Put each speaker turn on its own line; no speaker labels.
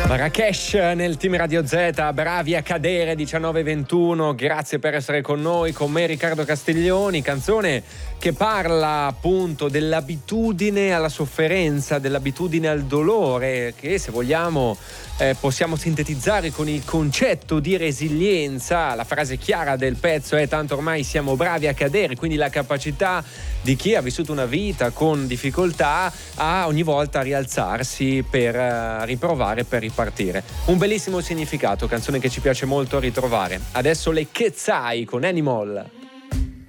Marrakesh nel team Radio Z, bravi a cadere 19:21, grazie per essere con noi, con me Riccardo Castiglioni, canzone che parla appunto dell'abitudine alla sofferenza, dell'abitudine al dolore, che se vogliamo possiamo sintetizzare con il concetto di resilienza. La frase chiara del pezzo è: tanto ormai siamo bravi a cadere, quindi la capacità di chi ha vissuto una vita con difficoltà a ogni volta rialzarsi per riprovare, per ripartire. Un bellissimo significato, canzone che ci piace molto ritrovare. Adesso le Chezzai con Animal.